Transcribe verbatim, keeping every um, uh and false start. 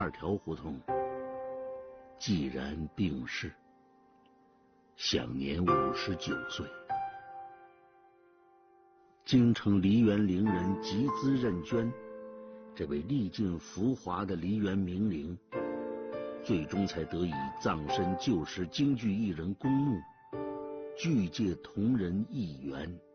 二条胡同既然病逝，享年五十九岁。京城梨园伶人集资认捐，这位历尽浮华的梨园名伶，最终才得以葬身旧时京剧艺人公墓，剧界同仁一员。